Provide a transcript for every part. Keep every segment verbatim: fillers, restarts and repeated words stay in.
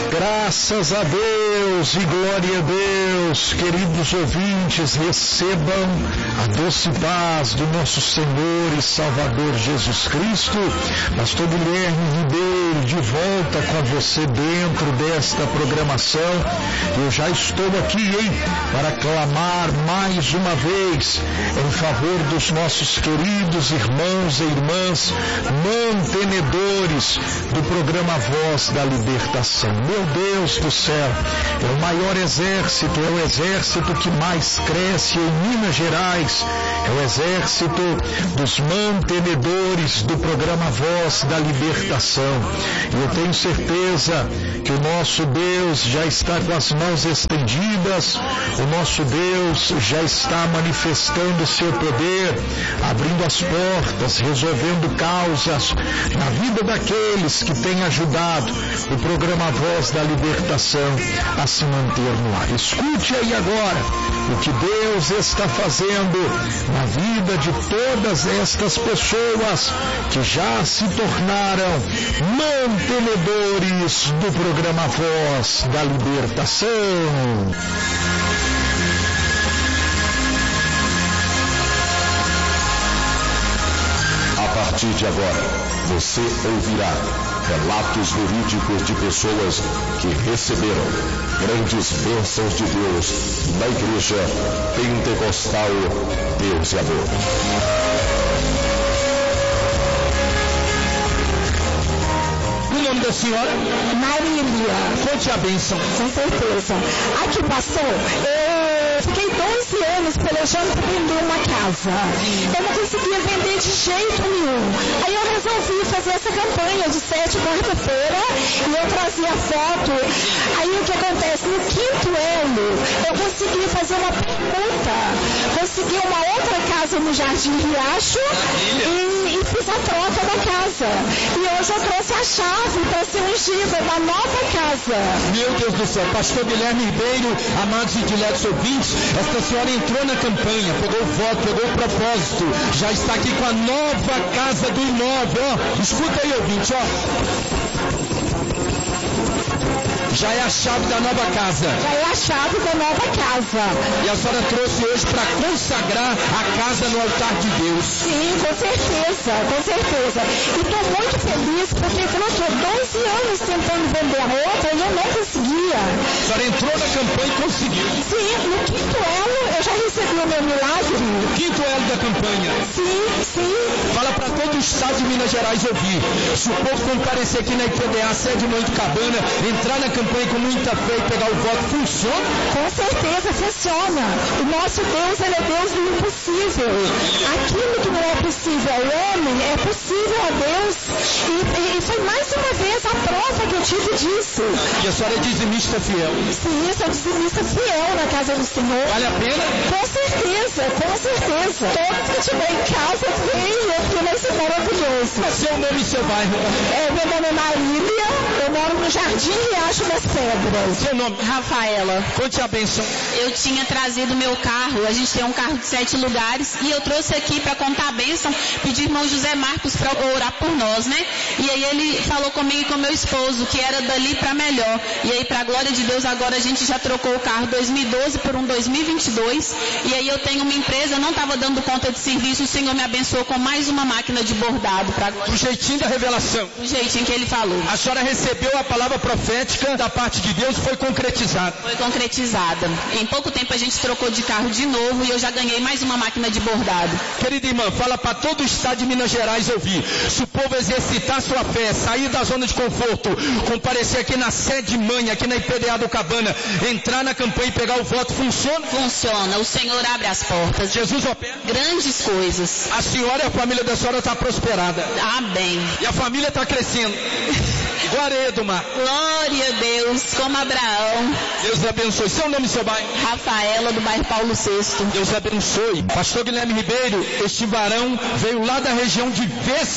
Graças a Deus e glória a Deus, queridos ouvintes, recebam a doce paz do nosso Senhor e Salvador Jesus Cristo. Pastor Guilherme Ribeiro, de volta com você dentro desta programação. Eu já estou aqui, hein, para clamar mais uma vez em favor dos nossos queridos irmãos e irmãs, mantenedores do programa Voz da Libertação. Meu Deus do céu, é o maior exército, é o exército que mais cresce em Minas Gerais, é o exército dos mantenedores do programa Voz da Libertação. E eu tenho certeza que o nosso Deus já está com as mãos estendidas, o nosso Deus já está manifestando o seu poder, abrindo as portas, resolvendo causas na vida daqueles que têm ajudado o programa Voz da Libertação a se manter no ar. Escute aí agora o que Deus está fazendo na vida de todas estas pessoas que já se tornaram mantenedores do programa Voz da Libertação. A partir de agora, você ouvirá relatos verídicos de pessoas que receberam grandes bênçãos de Deus na Igreja Pentecostal Deus e Amor. O nome da senhora? Marília. Conte a bênção. Com certeza. Aqui, pastor, eu fiquei doze anos pelejando para vender uma casa. Eu não conseguia vender de jeito nenhum. Aí eu resolvi fazer essa campanha de sete quarta-feira e eu trazia foto. Aí o que acontece? No quinto ano, eu consegui fazer uma permuta. Consegui uma outra casa no Jardim Riacho e, e fiz a troca da casa. E hoje eu trouxe a chave para ser ungida da nova casa. Meu Deus do céu, pastor Guilherme Ribeiro, amados e diletos ouvintes, esta senhora entrou na campanha, pegou o voto, pegou o propósito, já está aqui com a nova casa do imóvel, ó. Escuta aí, ouvinte, ó. Já é a chave da nova casa. Já é a chave da nova casa. E a senhora trouxe hoje para consagrar a casa no altar de Deus. Sim, com certeza, com certeza. E estou muito feliz porque eu estou doze anos tentando vender a outra e eu não conseguia. A senhora entrou na campanha e conseguiu. Sim, no quinto elo eu já recebi o meu milagre. Quinto elo da campanha. Sim, sim. Fala para todo o estado de Minas Gerais ouvir. Se o povo comparecer aqui na I P D A, sede Moitucabana, entrar na campanha com muita fé e pegar o voto, funciona? Com certeza funciona. O nosso Deus, ele é Deus do impossível. Aquilo que não é possível ao homem, é possível a Deus. E, e, e foi mais uma vez a prova que eu tive disso. E a senhora é dizimista fiel? Sim, sou dizimista fiel na casa do Senhor. Vale a pena? Com certeza, com certeza. Todos que estiver em casa, venham, porque vai ser maravilhoso. Seu nome e seu bairro? É, meu nome é Marília, eu moro no Jardim Riacho das Pedras. Seu nome? Rafaela. Conte a bênção. Eu tinha trazido meu carro, a gente tem um carro de sete lugares, e eu trouxe aqui para contar a bênção, pedir irmão José Marcos para orar por nós, né? E aí ele falou comigo e com meu esposo, que era dali para melhor. E aí, para a glória de Deus, agora a gente já trocou o carro dois mil e doze por um dois mil e vinte e dois. E aí eu tenho uma empresa, eu não estava dando conta de serviço, o Senhor me abençoou com mais uma máquina de bordado. Pra... Do jeitinho da revelação. Do jeitinho que ele falou. A senhora recebeu a palavra profética da parte de Deus e foi concretizada. Foi concretizada. Em pouco tempo a gente trocou de carro de novo e eu já ganhei mais uma máquina de bordado. Querida irmã, fala para todo o estado de Minas Gerais ouvir. Se o povo exercitar sua fé, sair da zona de conforto, comparecer aqui na sede mãe, aqui na I P D A do Cabana, entrar na campanha e pegar o voto, funciona? Funciona. O Senhor abre as portas. Jesus opera grandes coisas. A senhora e a família da senhora está prosperada. Amém. E a família está crescendo. Glória a Deus, Glória a Deus, como Abraão. Deus abençoe. Seu nome e seu bairro? Rafaela, do bairro Paulo sexto. Deus abençoe. Pastor Guilherme Ribeiro, este varão veio lá da região de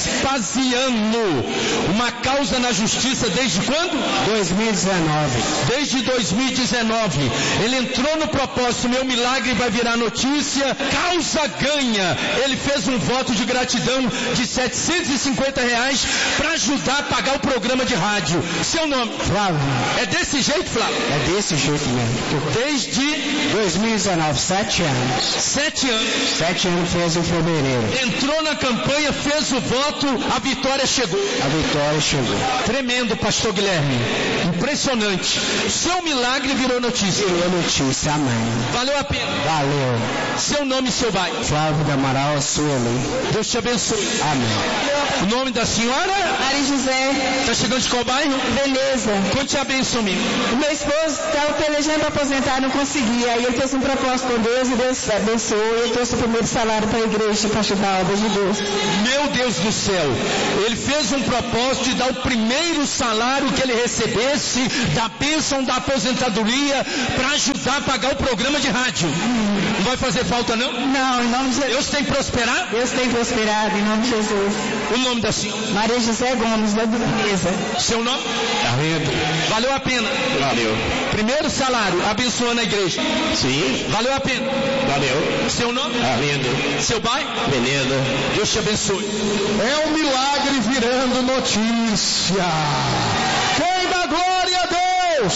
Vespasiano. Uma causa na justiça desde quando? dois mil e dezenove. Desde dois mil e dezenove. Ele entrou no propósito, meu milagre vai virar notícia. Causa ganha. Ele fez um voto de gratidão de setecentos e cinquenta reais para ajudar a pagar o programa de rádio. Seu Seu nome? Flávio. É desse jeito, Flávio? É desse jeito mesmo. Desde dois mil e dezenove, sete anos. Sete anos. Sete anos fez em fevereiro. Entrou na campanha, fez o voto, a vitória chegou. A vitória chegou. Tremendo, pastor Guilherme. Impressionante. Seu milagre virou notícia. Virou notícia, amém. Valeu a pena. Valeu. Seu nome e seu bairro? Flávio do Amaral, Sueli. Deus te abençoe. Amém. O nome da senhora? Maria José. Está chegando de qual bairro? Beleza. Conte a bênção, amigo. O meu esposo estava pelejando para aposentar, não conseguia. Aí ele fez um propósito com Deus e Deus abençoou. E ele trouxe o primeiro salário para a igreja, para ajudar a obra de Deus. Meu Deus do céu. Ele fez um propósito de dar o primeiro salário que ele recebesse da bênção da aposentadoria para ajudar a pagar o programa de rádio. Não vai fazer falta, não? Não, em nome de Jesus. Deus tem que prosperar? Deus tem prosperado, em nome de Jesus. O nome da senhora? Maria José Gomes, da Beleza. Seu nome? Arlindo. Valeu a pena? Valeu. Primeiro salário, abençoando a igreja. Sim. Valeu a pena? Valeu. Seu nome? Arlindo. Seu bairro? Beleza. Deus te abençoe. É um milagre virando notícia. Quem dá glória a Deus?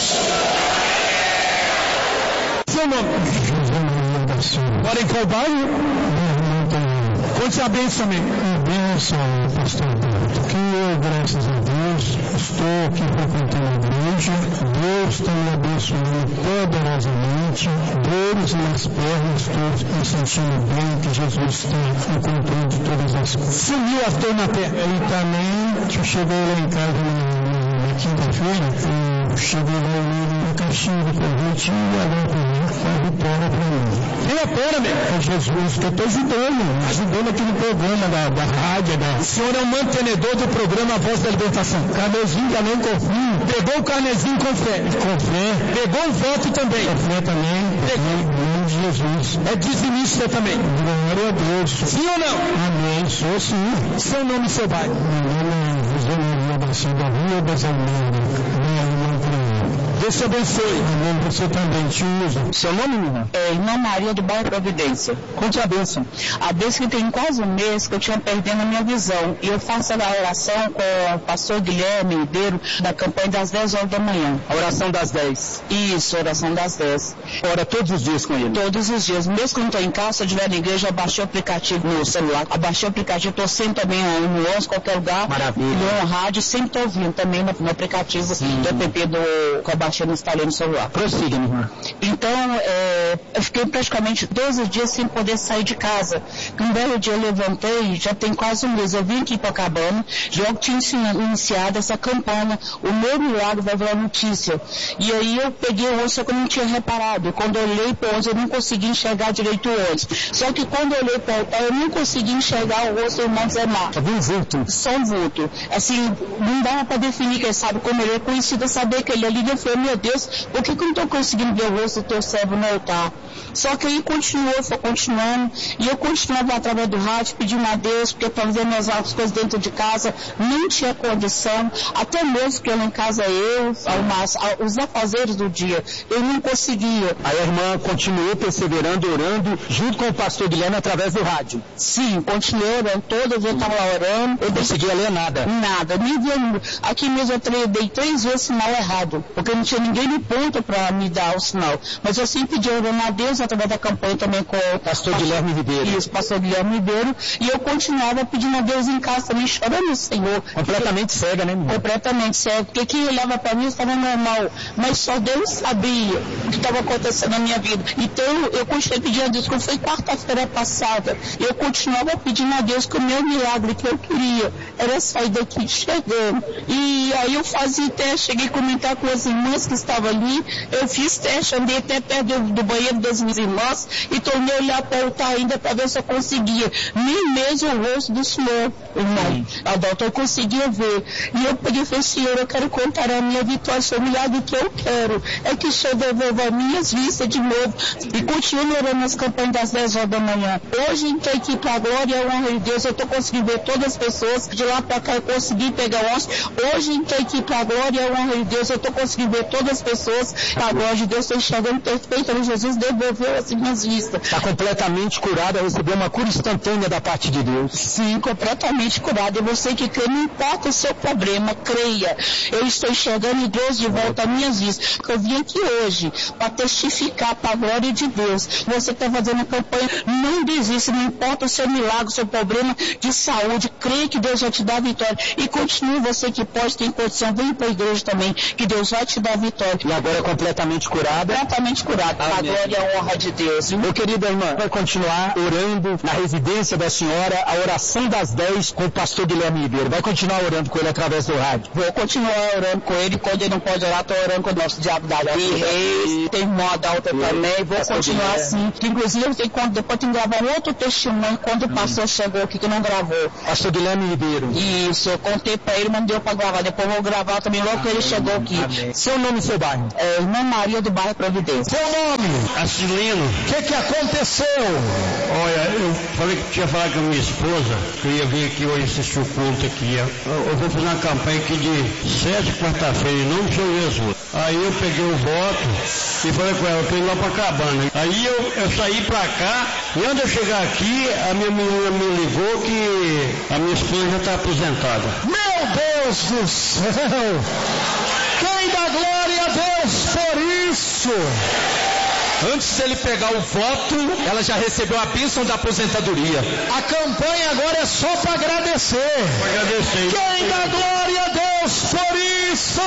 Seu nome? José Maria da Silva. Mora em qual bairro? Conte a bênção, amigo. A bênção, pastor Alberto, que eu, graças a Deus, estou aqui frequentando a igreja. Deus está me abençoando poderosamente. Dores nas pernas, estou me sentindo bem, que Jesus está no controle de todas as coisas. Sumiu as dores na perna. E também, eu cheguei lá em casa na, na quinta-feira, eu cheguei lá em uma caixinha de presente e agora para mim, a vitória para mim. Quem opera, meu? É Jesus, que eu estou ajudando, ajudando aqui no programa da, da rádio. Da... O senhor é o mantenedor do programa A Voz da Libertação. Carnezinho também confio. Pegou o carnezinho com fé. Com fé. Pegou o voto também. Com fé também. Em nome de Jesus. É dizimista também. Glória a Deus. Sim ou não? Amém. Sou sim. Seu nome e seu bairro? Meu nome é José Maria da Silva, Rua das Almeiras. Minha irmã Cleia. Deus te abençoe. Amém. Você também te usa. Seu nome, irmã? É, irmã Maria do bairro Providência. Conte a bênção. A bênção que tem quase um mês que eu tinha perdendo a minha visão. E eu faço a oração com o pastor Guilherme Ribeiro da campanha das dez horas da manhã. A oração das dez. Isso, a oração das dez. Ora todos os dias com ele? Todos os dias. Mesmo que eu não estou em casa, se eu estiver na igreja, eu baixei o aplicativo no celular. Eu baixei o aplicativo, estou sempre também no onze, qualquer lugar. Maravilha. No rádio, sempre estou ouvindo também no, no aplicativo Sim. do app do, que eu baixei no instalei no celular. Prossiga, minha irmã. Então, é, eu fiquei praticamente doze dias sem poder sair de casa. Um belo dia eu levantei, já tem quase um mês, eu vim aqui para Cabana, já tinha iniciado essa campanha, o meu milagre vai virar notícia. E aí eu peguei o ônibus, só que eu não tinha reparado. Quando eu olhei para o ônibus, eu não consegui enxergar direito o ônibus. Só que quando eu olhei para o altar, eu não consegui enxergar o rosto do irmão Zé Marcos. Só um vulto. Só um vulto. Assim, não dava para definir, quem sabe como ele é conhecido, saber que ele ali. Eu falei, meu Deus, por que, que eu não estou conseguindo ver o rosto do teu servo no altar? Só que aí continuou, foi continuando, e eu continuava através do rádio, pedindo a Deus, porque para fazer minhas coisas dentro de casa, não tinha condição, até mesmo que eu em casa eu, arrumasse os afazeres do dia, eu não conseguia. Aí a irmã continuou perseverando, orando, junto com o pastor Guilherme através do rádio? Sim, continuei orando, toda vez eu estava lá orando. Eu não conseguia ler nada? Nada, nem via, aqui mesmo eu dei três vezes sinal errado, porque não tinha ninguém no ponto para me dar o sinal, mas eu sempre pedi orando a Deus através da campanha também com o pastor Guilherme Ribeiro. Isso, pastor Guilherme Ribeiro, e eu continuava pedindo a Deus em casa também, chorando o Senhor. Completamente porque, cega, né, minha? Completamente cega, porque quem olhava para mim estava normal, mas só Deus sabia o que estava acontecendo na minha vida. Então eu continuei pedindo a Deus, como foi quarta-feira passada, eu continuava pedindo a Deus que o meu milagre que eu queria era sair daqui chegando. E aí eu fazia teste, cheguei a comentar com as irmãs que estavam ali, eu fiz teste, andei até perto do, do banheiro das minhas irmãs e tornei a olhar para o altar ainda para ver se eu conseguia, nem mesmo o rosto do Senhor, irmão. Adalto, eu conseguia ver. E eu peguei e falei, Senhor, eu quero contar a minha vitória, o milagre que eu quero é que o Senhor devolva minhas vistas de novo e continue orando nas campanhas das dez horas da manhã. Hoje, estou aqui para a glória e a honra de Deus, eu estou conseguindo ver todas as pessoas de lá para cá, eu consegui pegar o ônibus. Hoje entrei aqui para a glória e a honra de Deus. Eu estou conseguindo ver todas as pessoas. A glória de Deus está enxergando perfeito. Jesus devolveu as minhas vistas. Está completamente curada, recebeu uma cura instantânea da parte de Deus. Sim, completamente curada. E você que crê, não importa o seu problema, creia. Eu estou enxergando em Deus de volta as minhas vistas. Eu vim aqui hoje para testificar para a glória de Deus. Você que está fazendo a campanha, não desista, não importa o seu milagre, o seu problema de saúde, creia que Deus vai te dar a vitória. E continue, você que pode, tem condição, vem para a igreja também, que Deus vai te dar a vitória. E agora é completamente curada? Completamente curada. A glória e a honra de Deus. Meu querido irmã, vai continuar orando na residência da senhora, a oração das dez com o pastor Guilherme Ribeiro. Vai continuar orando com ele através do rádio? Vou continuar orando com ele. Quando ele não pode orar, estou orando com o nosso diabo da Reis. Tem irmã Adalta também. Vou continuar assim. Inclusive, eu tenho, depois tem que gravar um outro testemunho quando o pastor chegou aqui que não gravou. Pastor Guilherme Ribeiro. Isso, eu contei para ele, mas não deu para gravar. Depois eu vou gravar também logo que ele chegou aqui. Amém. Seu nome e seu bairro? É, irmã Maria do bairro Providência. Seu nome? Acilino. O que que aconteceu? Olha, eu falei que tinha falado com a minha esposa, que eu ia vir aqui hoje assistir o culto aqui. Eu, eu vou fazer uma campanha aqui de sete quarta-feira, em nome do Senhor Jesus. Aí eu peguei o voto e falei com ela, eu tô indo lá pra Cabana. Aí eu, eu saí pra cá, e antes de eu chegar aqui, a minha menina me ligou que a minha esposa já tá aposentada. Meu Deus do céu! Quem dá glória a Deus por isso? Antes dele pegar o voto, ela já recebeu a bênção da aposentadoria. A campanha agora é só para agradecer. Para agradecer. Quem dá glória a Deus por isso?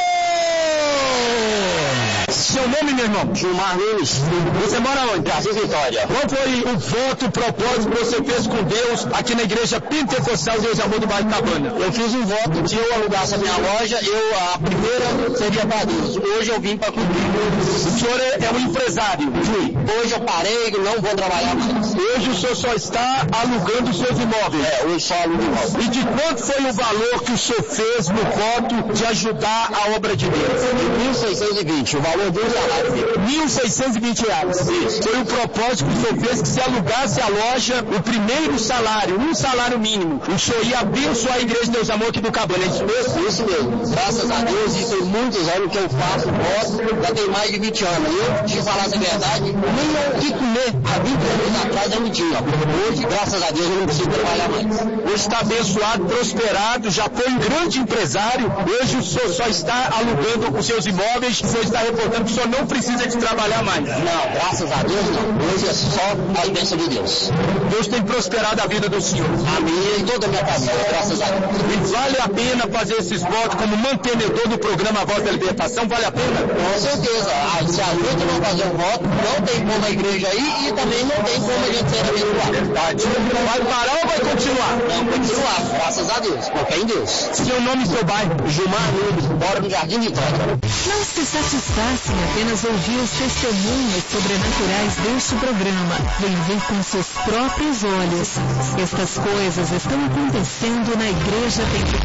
Seu nome, meu irmão? Gilmar Nunes. Você mora onde? Jardim Vitória. Qual foi o voto, o propósito que você fez com Deus aqui na igreja pentecostal Deus de Amor do Bairro Cabana? Eu fiz um voto que eu alugasse a minha loja, eu a primeira seria para Deus. Hoje eu vim para cumprir. O senhor é, é um empresário? Fui. Hoje eu parei, não vou trabalhar mais. Hoje o senhor só está alugando seus imóveis? É, hoje só alugo imóveis. E de quanto foi o valor que o senhor fez no voto de ajudar a obra de Deus? De mil seiscentos e vinte, o valor do salário dele. mil seiscentos e vinte reais. Isso. Foi o propósito que o senhor fez, que se alugasse a loja, o primeiro salário, um salário mínimo, o senhor ia abençoar a igreja de Deus Amor aqui do Cabana, é isso mesmo? Isso mesmo. Graças a Deus, isso tem muitos anos que eu faço voto, já tem mais de vinte anos. Eu, te falar a verdade, nem o que comer há vinte anos atrás eu não tinha. Hoje, graças a Deus, eu não preciso trabalhar mais. Hoje está abençoado, prosperado, já foi um grande empresário, hoje o senhor só está alugando os seus imóveis, o senhor está reportando que o senhor não precisa de trabalhar mais. Não, graças a Deus não. Hoje é só a bênção de Deus. Deus tem prosperado a vida do senhor. A minha e toda a minha família, graças a Deus. E vale a pena fazer esses votos como mantenedor do programa Voz da Libertação? Vale a pena? Com certeza. Ah, se a gente não fazer um voto, não tem como a igreja ir e também não tem como a gente ser abençoado. Verdade. Vai parar ou vai continuar? Não, continuar, graças a Deus, porque é em Deus. Seu nome e seu bairro? Gilmar Nunes, mora no Jardim Vitória. Não se satisfaça em apenas ouvir os testemunhos sobrenaturais deste programa. Vem ver com seus próprios olhos. Estas coisas estão acontecendo na Igreja Pentecostal.